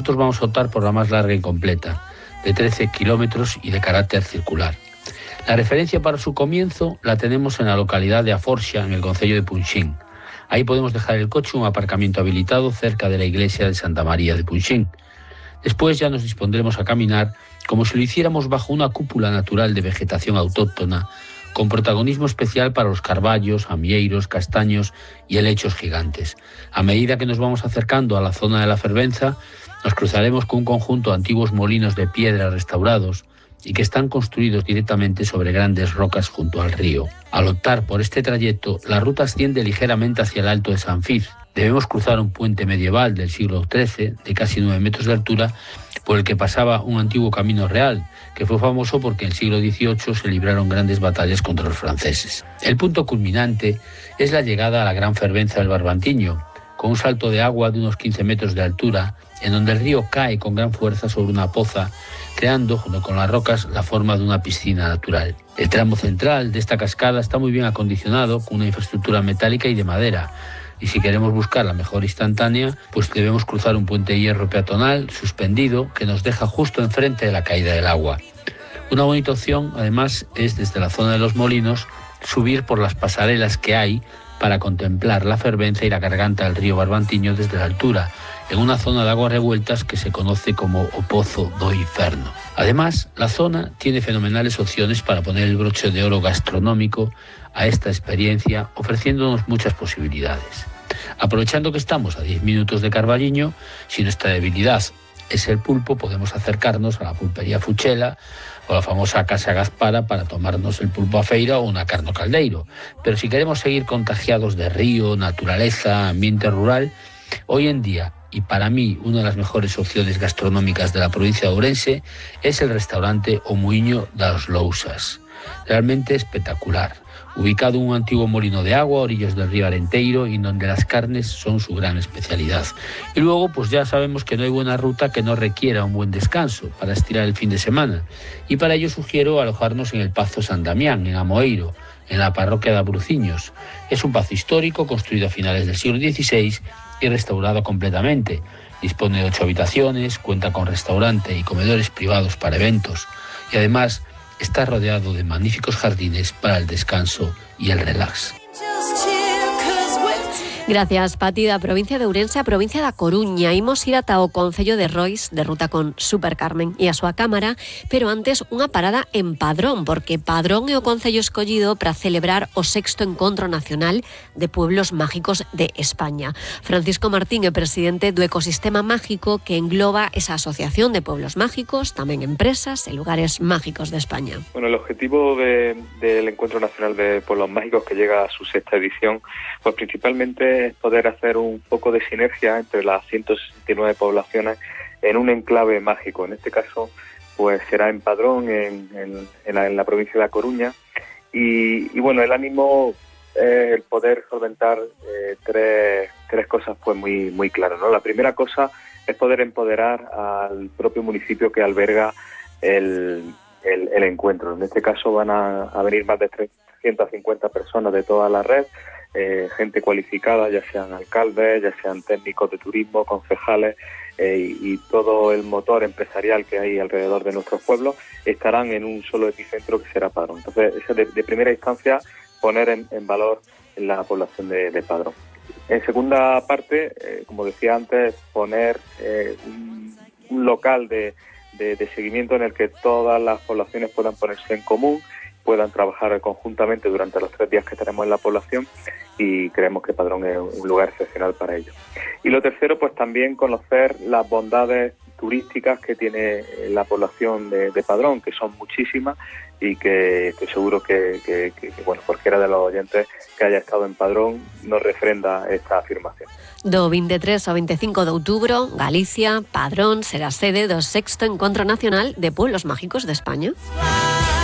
nosotros vamos a optar por la más larga y completa, de 13 kilómetros y de carácter circular. La referencia para su comienzo la tenemos en la localidad de Aforxa, en el concello de Punxín. Ahí podemos dejar el coche en un aparcamiento habilitado cerca de la iglesia de Santa María de Punxín. Después ya nos dispondremos a caminar como si lo hiciéramos bajo una cúpula natural de vegetación autóctona, con protagonismo especial para los carballos, amieiros, castaños y helechos gigantes. A medida que nos vamos acercando a la zona de la Fervenza, nos cruzaremos con un conjunto de antiguos molinos de piedra restaurados y que están construidos directamente sobre grandes rocas junto al río. Al optar por este trayecto, la ruta asciende ligeramente hacia el Alto de San Fiz. Debemos cruzar un puente medieval del siglo XIII, de casi 9 metros de altura, por el que pasaba un antiguo camino real, que fue famoso porque en el siglo XVIII se libraron grandes batallas contra los franceses. El punto culminante es la llegada a la gran Fervenza del Barbantiño, con un salto de agua de unos 15 metros de altura, en donde el río cae con gran fuerza sobre una poza, creando, junto con las rocas, la forma de una piscina natural. El tramo central de esta cascada está muy bien acondicionado, con una infraestructura metálica y de madera, y si queremos buscar la mejor instantánea, pues debemos cruzar un puente de hierro peatonal suspendido que nos deja justo enfrente de la caída del agua. Una bonita opción, además, es desde la zona de los molinos subir por las pasarelas que hay para contemplar la Fervenza y la garganta del río Barbantiño desde la altura, en una zona de aguas revueltas que se conoce como o Pozo do Inferno. Además, la zona tiene fenomenales opciones para poner el broche de oro gastronómico a esta experiencia, ofreciéndonos muchas posibilidades. Aprovechando que estamos a 10 minutos de Carballiño, si nuestra debilidad es el pulpo, podemos acercarnos a la pulpería Fuchela o la famosa Casa Gaspara para tomarnos el pulpo a feira o una carne caldeiro. Pero si queremos seguir contagiados de río, naturaleza, ambiente rural, hoy en día, y para mí una de las mejores opciones gastronómicas de la provincia de Ourense, es el restaurante O Muiño das Lousas. Realmente espectacular, ubicado en un antiguo molino de agua a orillas del río Arenteiro y donde las carnes son su gran especialidad. Y luego pues ya sabemos que no hay buena ruta que no requiera un buen descanso para estirar el fin de semana, y para ello sugiero alojarnos en el Pazo San Damián, en Amoeiro, en la parroquia de Abruciños. Es un pazo histórico construido a finales del siglo XVI y restaurado completamente. Dispone de 8 habitaciones, cuenta con restaurante y comedores privados para eventos y además está rodeado de magníficos jardines para el descanso y el relax. Gracias, Pati. Da provincia de Ourense a provincia da Coruña. Imos ir ata o concello de Rois, de ruta con Super Carmen e a súa cámara, pero antes unha parada en Padrón, porque Padrón é o concello escollido para celebrar o 6º Encontro Nacional de Pueblos Mágicos de España. Francisco Martín é presidente do Ecosistema Mágico, que engloba esa asociación de pueblos mágicos, tamén empresas e lugares mágicos de España. Bueno, el objetivo del Encuentro Nacional de Pueblos Mágicos, que llega a su 6ª edición, pues principalmente es poder hacer un poco de sinergia entre las 169 poblaciones en un enclave mágico. En este caso, pues será en Padrón, en la provincia de La Coruña. Y bueno, el ánimo es el poder solventar tres cosas pues muy claras, ¿no? La primera cosa es poder empoderar al propio municipio que alberga el encuentro. En este caso van a venir más de 350 personas de toda la red, gente cualificada, ya sean alcaldes, ya sean técnicos de turismo, concejales y todo el motor empresarial que hay alrededor de nuestros pueblos estarán en un solo epicentro que será Padrón. Entonces, eso de primera instancia, poner en valor la población de Padrón. En segunda parte, como decía antes, poner un local de seguimiento en el que todas las poblaciones puedan ponerse en común, puedan trabajar conjuntamente durante los 3 días que tenemos en la población, y creemos que Padrón es un lugar excepcional para ello. Y lo tercero, pues también conocer las bondades turísticas que tiene la población de Padrón, que son muchísimas, y que estoy seguro que bueno, cualquiera de los oyentes que haya estado en Padrón nos refrenda esta afirmación. Do 23 ao 25 de outubro, Galicia, Padrón será sede do 6º Encontro Nacional de Pueblos Mágicos de España.